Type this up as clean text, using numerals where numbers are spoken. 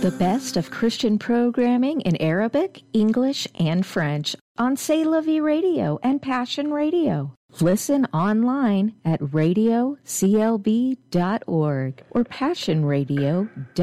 The best of Christian programming in Arabic, English, and French on C'est La Vie Radio and Passion Radio. Listen online at radioclb.org or passionradio.org.